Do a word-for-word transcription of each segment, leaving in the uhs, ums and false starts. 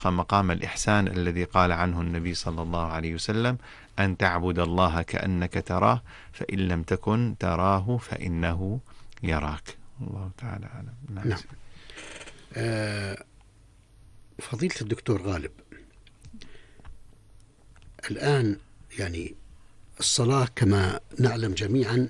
مقام الإحسان الذي قال عنه النبي صلى الله عليه وسلم: أن تعبد الله كأنك تراه فإن لم تكن تراه فإنه يراك. الله تعالى أعلم. نعم. نعم. آه فضيلة الدكتور غالب، الآن يعني الصلاة كما نعلم جميعا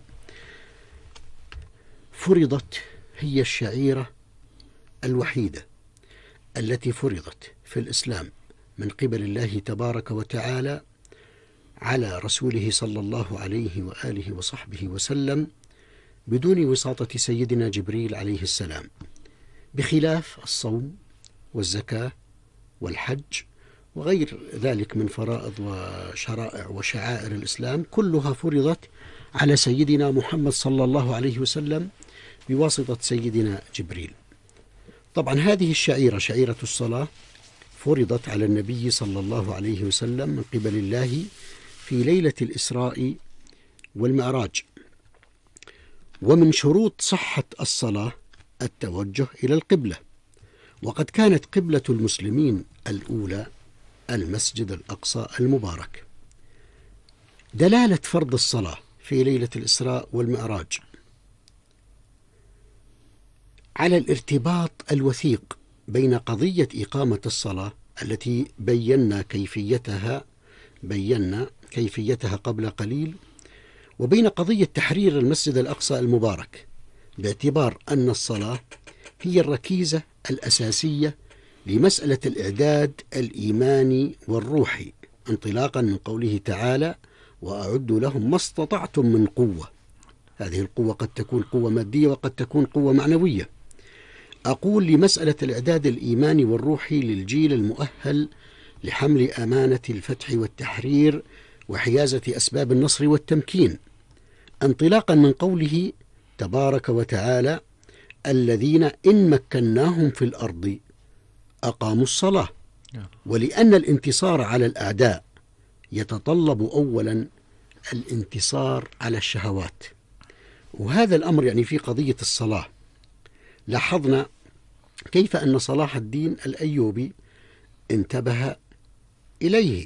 فرضت، هي الشعيرة الوحيدة التي فرضت في الإسلام من قبل الله تبارك وتعالى على رسوله صلى الله عليه وآله وصحبه وسلم بدون وساطة سيدنا جبريل عليه السلام، بخلاف الصوم والزكاة والحج وغير ذلك من فرائض وشرائع وشعائر الإسلام، كلها فرضت على سيدنا محمد صلى الله عليه وسلم بواسطة سيدنا جبريل. طبعا هذه الشعيرة، شعيرة الصلاة، فرضت على النبي صلى الله عليه وسلم من قبل الله في ليلة الإسراء والمعراج. ومن شروط صحة الصلاة التوجه إلى القبلة، وقد كانت قبلة المسلمين الأولى المسجد الأقصى المبارك. دلالة فرض الصلاة في ليلة الإسراء والمعراج على الارتباط الوثيق بين قضية إقامة الصلاة التي بينا كيفيتها بينا كيفيتها قبل قليل، وبين قضية تحرير المسجد الأقصى المبارك، باعتبار أن الصلاة هي الركيزة الأساسية لمسألة الإعداد الإيماني والروحي، انطلاقا من قوله تعالى: وأعدوا لهم ما استطعتم من قوة. هذه القوة قد تكون قوة مادية وقد تكون قوة معنوية. أقول لمسألة الإعداد الإيماني والروحي للجيل المؤهل لحمل أمانة الفتح والتحرير وحيازة أسباب النصر والتمكين، انطلاقا من قوله تبارك وتعالى: الذين إن مكناهم في الأرض أقاموا الصلاة. ولأن الانتصار على الأعداء يتطلب أولا الانتصار على الشهوات، وهذا الأمر يعني في قضية الصلاة لاحظنا كيف أن صلاح الدين الأيوبي انتبه إليه،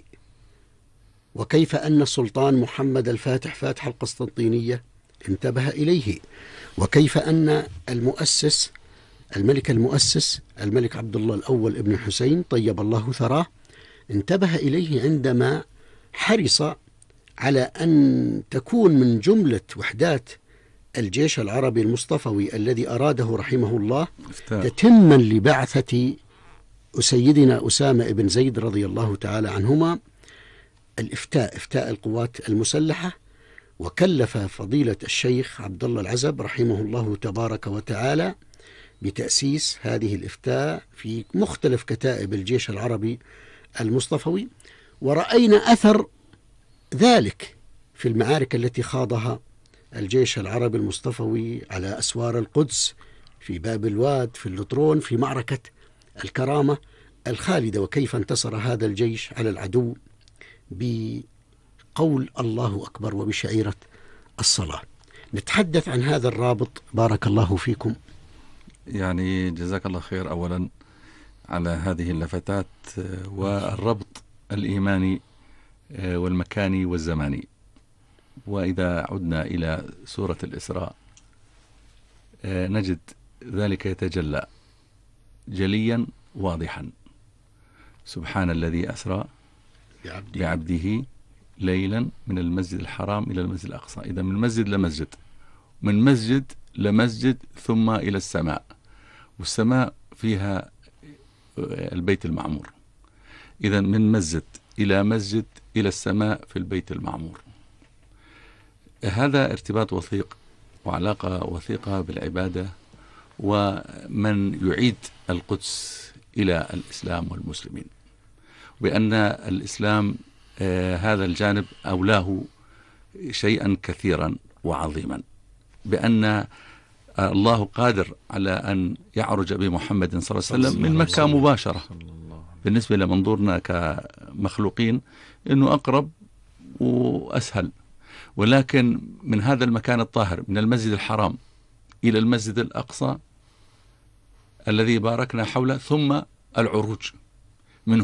وكيف أن السلطان محمد الفاتح فاتح القسطنطينية انتبه إليه، وكيف أن المؤسس الملك المؤسس الملك عبد الله الأول ابن حسين طيب الله ثراه انتبه إليه عندما حرص على أن تكون من جملة وحدات الجيش العربي المصطفوي الذي أراده رحمه الله تتما لبعثة سيدنا أسامة بن زيد رضي الله تعالى عنهما الإفتاء، إفتاء القوات المسلحة. وكلف فضيلة الشيخ عبد الله العزب رحمه الله تبارك وتعالى بتأسيس هذه الإفتاء في مختلف كتائب الجيش العربي المصطفوي، ورأينا أثر ذلك في المعارك التي خاضها الجيش العربي المصطفوي على أسوار القدس، في باب الواد، في اللطرون، في معركة الكرامة الخالدة، وكيف انتصر هذا الجيش على العدو بقول الله أكبر وبشعيرة الصلاة. نتحدث عن هذا الرابط. بارك الله فيكم. يعني جزاك الله خير أولا على هذه اللفتات والربط الإيماني والمكاني والزماني. وإذا عدنا إلى سورة الإسراء نجد ذلك يتجلى جليا واضحا: سبحان الذي أسرى بعبده ليلا من المسجد الحرام إلى المسجد الأقصى. إذا من مسجد لمسجد، من مسجد لمسجد، ثم إلى السماء، والسماء فيها البيت المعمور. إذا من مسجد إلى مسجد إلى السماء في البيت المعمور. هذا ارتباط وثيق وعلاقة وثيقة بالعبادة، ومن يعيد القدس إلى الإسلام والمسلمين، بأن الإسلام آه هذا الجانب أولاه شيئا كثيرا وعظيما، بأن آه الله قادر على أن يعرج بمحمد صلى الله عليه وسلم من مكة مباشرة. بالنسبة لمنظورنا كمخلوقين إنه أقرب وأسهل، ولكن من هذا المكان الطاهر من المسجد الحرام إلى المسجد الأقصى الذي باركنا حوله، ثم العروج